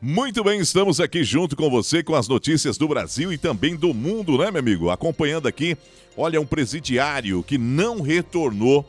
Muito bem, estamos aqui junto com você com as notícias do Brasil e também do mundo, né, meu amigo? Acompanhando aqui, olha, um presidiário que não retornou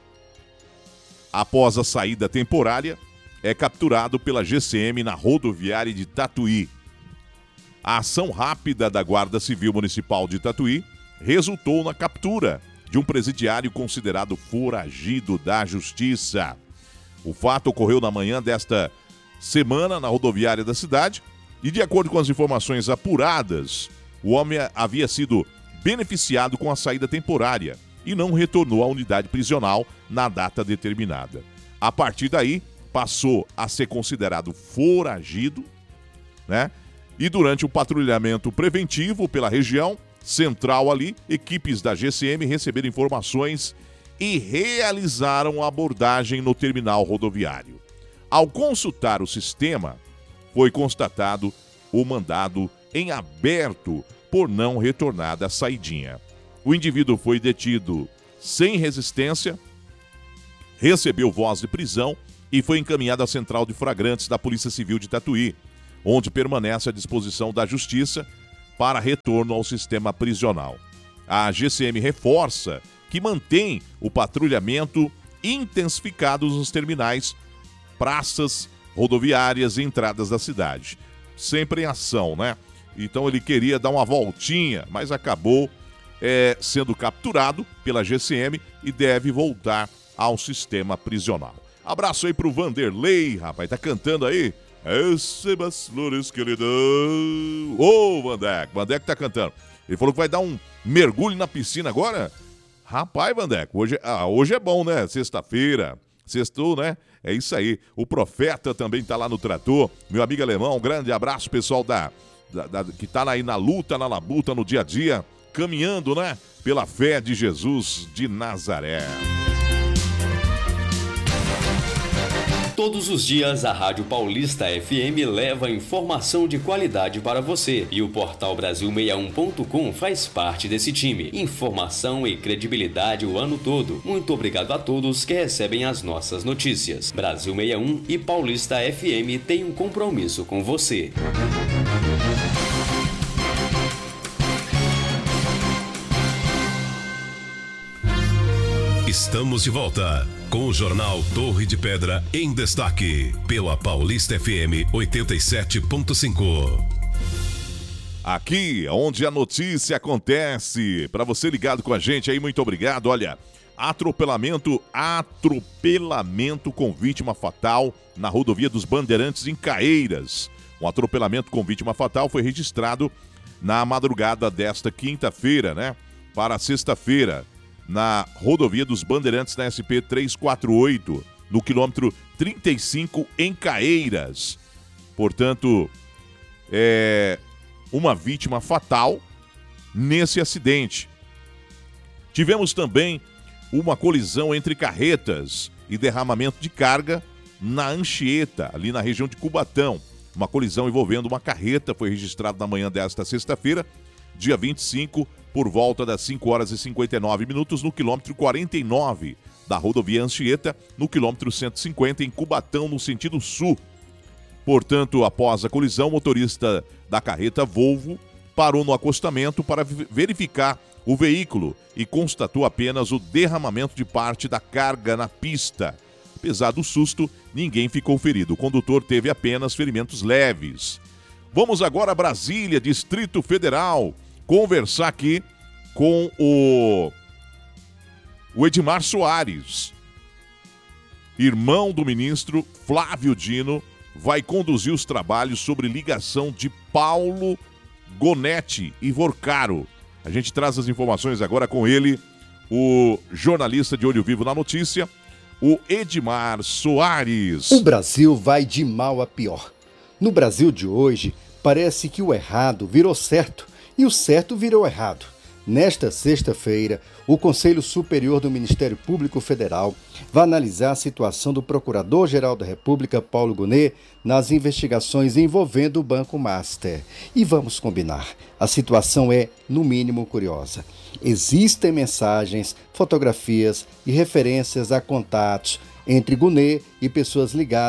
após a saída temporária é capturado pela GCM na rodoviária de Tatuí. A ação rápida da Guarda Civil Municipal de Tatuí resultou na captura de um presidiário considerado foragido da Justiça. O fato ocorreu na manhã desta semana na rodoviária da cidade e, de acordo com as informações apuradas, o homem havia sido beneficiado com a saída temporária e não retornou à unidade prisional na data determinada. A partir daí, passou a ser considerado foragido, né? E durante o patrulhamento preventivo pela região central ali, equipes da GCM receberam informações e realizaram a abordagem no terminal rodoviário. Ao consultar o sistema, foi constatado o mandado em aberto por não retornar da saidinha. O indivíduo foi detido sem resistência, recebeu voz de prisão e foi encaminhado à Central de Flagrantes da Polícia Civil de Tatuí, onde permanece à disposição da Justiça para retorno ao sistema prisional. A GCM reforça que mantém o patrulhamento intensificado nos terminais, praças, rodoviárias e entradas da cidade. Sempre em ação, né? Então ele queria dar uma voltinha, mas acabou sendo capturado pela GCM e deve voltar ao sistema prisional. Abraço aí pro Vanderlei, rapaz, tá cantando aí? Receba as flores que ele dá. Ô, Vandeco tá cantando. Ele falou que vai dar um mergulho na piscina agora. Rapaz, Vandeco, hoje é bom, né? Sexta-feira, sextou, né? É isso aí. O Profeta também tá lá no trator. Meu amigo alemão, um grande abraço, pessoal que tá aí na luta, na labuta, no dia a dia, caminhando, né? Pela fé de Jesus de Nazaré. Todos os dias, a Rádio Paulista FM leva informação de qualidade para você. E o portal Brasil61.com faz parte desse time. Informação e credibilidade o ano todo. Muito obrigado a todos que recebem as nossas notícias. Brasil 61 e Paulista FM têm um compromisso com você. Estamos de volta com o Jornal Torre de Pedra em destaque, pela Paulista FM 87.5. Aqui, onde a notícia acontece. Para você ligado com a gente aí, muito obrigado. Olha, atropelamento com vítima fatal na rodovia dos Bandeirantes em Caeiras. Um atropelamento com vítima fatal foi registrado na madrugada desta quinta-feira, né? Para sexta-feira, na rodovia dos Bandeirantes, na SP 348, no quilômetro 35, em Caeiras. Portanto, uma vítima fatal nesse acidente. Tivemos também uma colisão entre carretas e derramamento de carga na Anchieta, ali na região de Cubatão. Uma colisão envolvendo uma carreta foi registrada na manhã desta sexta-feira, dia 25, por volta das 5 horas e 59 minutos, no quilômetro 49 da rodovia Anchieta, no quilômetro 150, em Cubatão, no sentido sul. Portanto, após a colisão, o motorista da carreta Volvo parou no acostamento para verificar o veículo e constatou apenas o derramamento de parte da carga na pista. Apesar do susto, ninguém ficou ferido. O condutor teve apenas ferimentos leves. Vamos agora a Brasília, Distrito Federal, conversar aqui com o Edmar Soares, irmão do ministro Flávio Dino, vai conduzir os trabalhos sobre ligação de Paulo Gonetti e Vorcaro. A gente traz as informações agora com ele, o jornalista de Olho Vivo na Notícia, o Edmar Soares. O Brasil vai de mal a pior. No Brasil de hoje, parece que o errado virou certo e o certo virou errado. Nesta sexta-feira, o Conselho Superior do Ministério Público Federal vai analisar a situação do Procurador-Geral da República, Paulo Gonet, nas investigações envolvendo o Banco Master. E vamos combinar, a situação é, no mínimo, curiosa. Existem mensagens, fotografias e referências a contatos entre Gonet e pessoas ligadas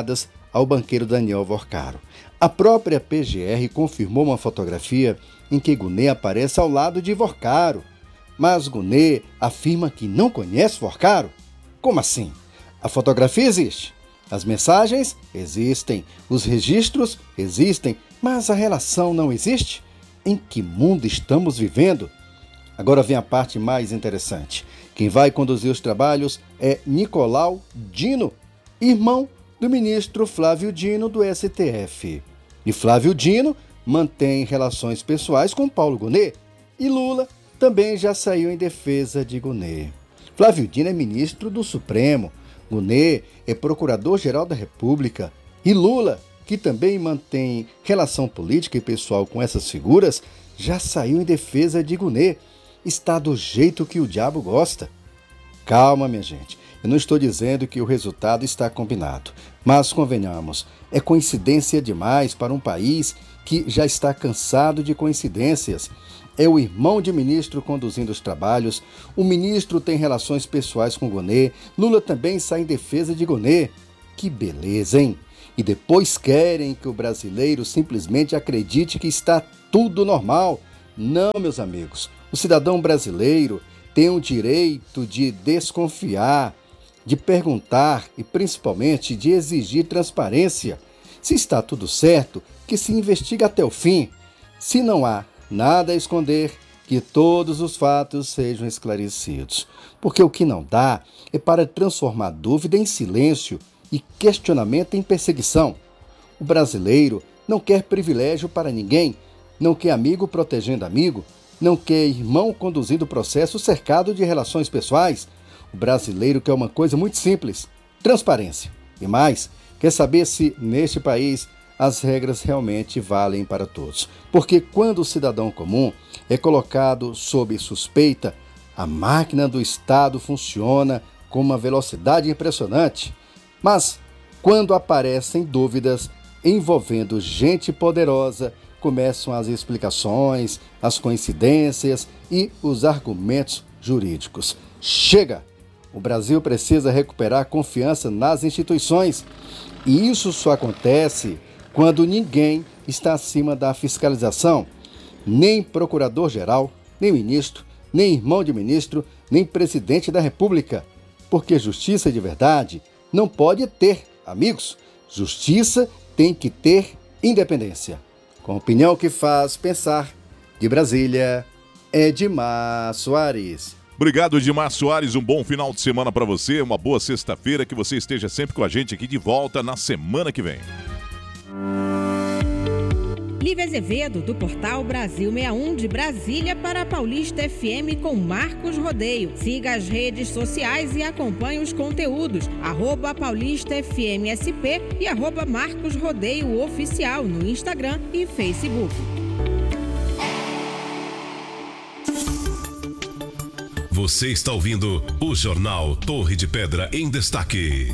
ao banqueiro Daniel Vorcaro. A própria PGR confirmou uma fotografia em que Gunê aparece ao lado de Vorcaro. Mas Gunê afirma que não conhece Vorcaro? Como assim? A fotografia existe, as mensagens existem, os registros existem, mas a relação não existe? Em que mundo estamos vivendo? Agora vem a parte mais interessante. Quem vai conduzir os trabalhos é Nicolau Dino, irmão do ministro Flávio Dino do STF. E Flávio Dino mantém relações pessoais com Paulo Gunê, e Lula também já saiu em defesa de Gunê. Flávio Dino é ministro do Supremo, Gunê é procurador-geral da República, e Lula, que também mantém relação política e pessoal com essas figuras, já saiu em defesa de Gunê. Está do jeito que o diabo gosta. Calma, minha gente. Eu não estou dizendo que o resultado está combinado, mas convenhamos, é coincidência demais para um país que já está cansado de coincidências. É o irmão de ministro conduzindo os trabalhos, o ministro tem relações pessoais com Gunê, Lula também sai em defesa de Gunê. Que beleza, hein? E depois querem que o brasileiro simplesmente acredite que está tudo normal. Não, meus amigos, o cidadão brasileiro tem o direito de desconfiar, de perguntar e principalmente de exigir transparência. Se está tudo certo, que se investigue até o fim. Se não há nada a esconder, que todos os fatos sejam esclarecidos. Porque o que não dá é para transformar dúvida em silêncio e questionamento em perseguição. O brasileiro não quer privilégio para ninguém, não quer amigo protegendo amigo, não quer irmão conduzindo processo cercado de relações pessoais. O brasileiro quer uma coisa muito simples: transparência. E mais, quer saber se neste país as regras realmente valem para todos. Porque quando o cidadão comum é colocado sob suspeita, a máquina do Estado funciona com uma velocidade impressionante. Mas, quando aparecem dúvidas envolvendo gente poderosa, começam as explicações, as coincidências e os argumentos jurídicos. Chega! O Brasil precisa recuperar a confiança nas instituições. E isso só acontece quando ninguém está acima da fiscalização. Nem procurador-geral, nem ministro, nem irmão de ministro, nem presidente da República. Porque justiça de verdade não pode ter amigos. Justiça tem que ter independência. Com opinião que faz pensar, de Brasília, Edmar Soares. Obrigado, Edmar Soares. Um bom final de semana para você, uma boa sexta-feira, que você esteja sempre com a gente aqui de volta na semana que vem. Lívia Azevedo, do portal Brasil 61 de Brasília para a Paulista FM com Marcos Rodeio. Siga as redes sociais e acompanhe os conteúdos. @PaulistaFMSP e @Marcos Rodeio Oficial no Instagram e Facebook. Você está ouvindo o Jornal Torre de Pedra em Destaque.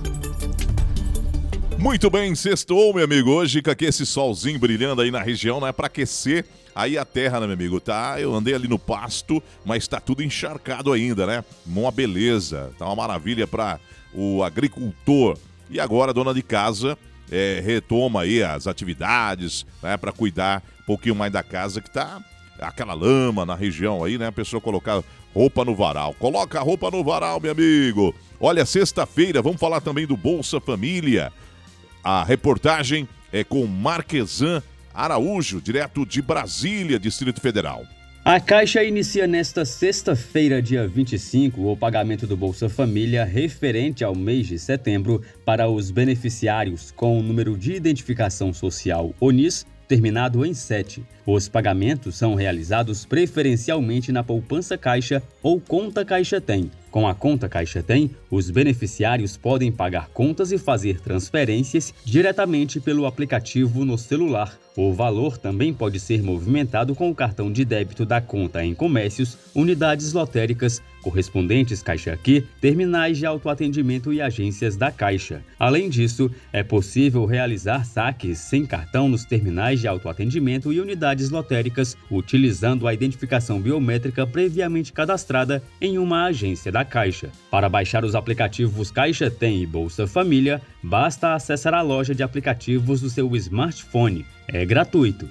Muito bem, sextou, meu amigo. Hoje com esse solzinho brilhando aí na região, né? Para aquecer aí a terra, né, meu amigo? Tá, eu andei ali no pasto, mas tá tudo encharcado ainda, né? Uma beleza, tá uma maravilha para o agricultor. E agora a dona de casa retoma aí as atividades, né? Para cuidar um pouquinho mais da casa, que tá aquela lama na região aí, né? A pessoa colocar roupa no varal. Coloca a roupa no varal, meu amigo. Olha, sexta-feira, vamos falar também do Bolsa Família. A reportagem é com Marquesan Araújo, direto de Brasília, Distrito Federal. A Caixa inicia nesta sexta-feira, dia 25, o pagamento do Bolsa Família referente ao mês de setembro para os beneficiários com o número de identificação social ONIS terminado em 7. Os pagamentos são realizados preferencialmente na poupança Caixa ou conta Caixa Tem. Com a conta Caixa Tem, os beneficiários podem pagar contas e fazer transferências diretamente pelo aplicativo no celular. O valor também pode ser movimentado com o cartão de débito da conta em comércios, unidades lotéricas, correspondentes Caixa Aqui, terminais de autoatendimento e agências da Caixa. Além disso, é possível realizar saques sem cartão nos terminais de autoatendimento e unidades entidades lotéricas utilizando a identificação biométrica previamente cadastrada em uma agência da Caixa. Para baixar os aplicativos Caixa Tem e Bolsa Família, basta acessar a loja de aplicativos do seu smartphone. É gratuito.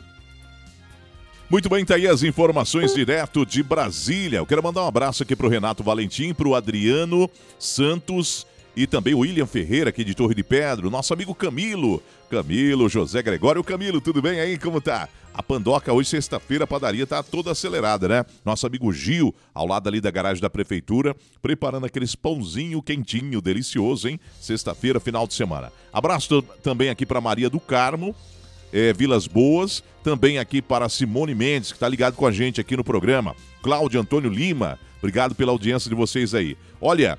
Muito bem, tá aí as informações direto de Brasília. Eu quero mandar um abraço aqui pro Renato Valentim, pro Adriano Santos e também o William Ferreira, aqui de Torre de Pedra, o nosso amigo Camilo, José Gregório. Camilo, tudo bem aí? Como tá? A Pandoca hoje, sexta-feira, a padaria tá toda acelerada, né? Nosso amigo Gil, ao lado ali da garagem da prefeitura, preparando aqueles pãozinho quentinho, delicioso, hein? Sexta-feira, final de semana. Abraço também aqui para Maria do Carmo, Vilas Boas, também aqui para Simone Mendes, que está ligado com a gente aqui no programa. Cláudio Antônio Lima, obrigado pela audiência de vocês aí. Olha,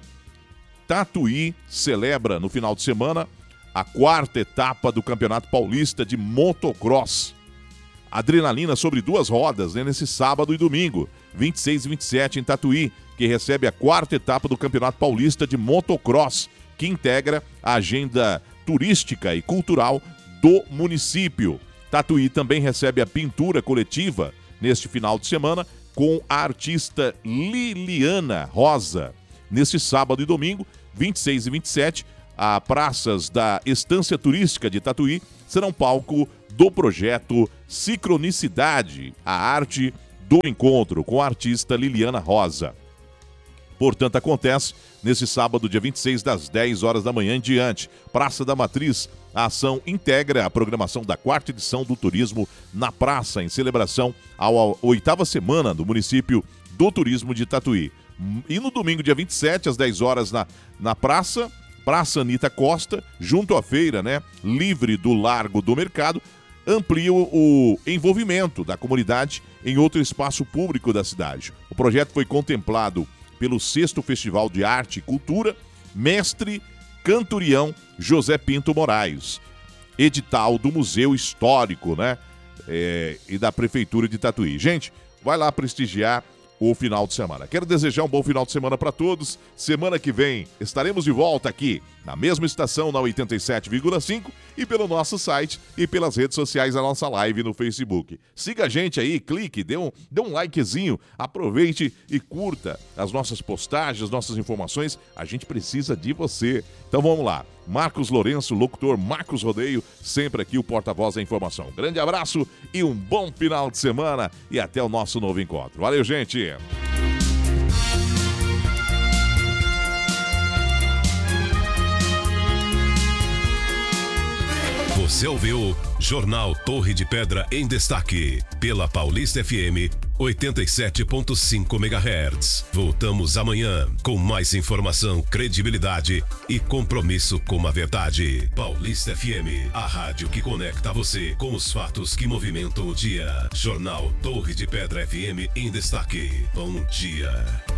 Tatuí celebra no final de semana a 4ª etapa do Campeonato Paulista de Motocross. Adrenalina sobre 2 rodas, né, nesse sábado e domingo, 26 e 27 em Tatuí, que recebe a 4ª etapa do Campeonato Paulista de Motocross, que integra a agenda turística e cultural do município. Tatuí também recebe a pintura coletiva neste final de semana com a artista Liliana Rosa. Neste sábado e domingo, 26 e 27, as praças da Estância Turística de Tatuí serão palco do projeto Sincronicidade, a arte do encontro com a artista Liliana Rosa. Portanto, acontece nesse sábado, dia 26, das 10 horas da manhã em diante. Praça da Matriz. A ação integra a programação da 4ª edição do Turismo na Praça, em celebração à 8ª semana do município do Turismo de Tatuí. E no domingo, dia 27, às 10 horas, na Praça Anita Costa, junto à feira, né, livre do Largo do Mercado, amplia o envolvimento da comunidade em outro espaço público da cidade. O projeto foi contemplado pelo 6º Festival de Arte e Cultura, Mestre Canturião José Pinto Moraes, edital do Museu Histórico, né? E da Prefeitura de Tatuí. Gente, vai lá prestigiar o final de semana. Quero desejar um bom final de semana para todos. Semana que vem estaremos de volta aqui na mesma estação, na 87,5, e pelo nosso site e pelas redes sociais, a nossa live no Facebook. Siga a gente aí, clique, dê um likezinho, aproveite e curta as nossas postagens, nossas informações. A gente precisa de você. Então vamos lá. Marcos Lourenço, locutor Marcos Rodeio, sempre aqui o porta-voz da informação. Grande abraço e um bom final de semana e até o nosso novo encontro. Valeu, gente! Você ouviu Jornal Torre de Pedra em Destaque, pela Paulista FM 87.5 MHz. Voltamos amanhã com mais informação, credibilidade e compromisso com a verdade. Paulista FM, a rádio que conecta você com os fatos que movimentam o dia. Jornal Torre de Pedra FM em Destaque. Bom dia.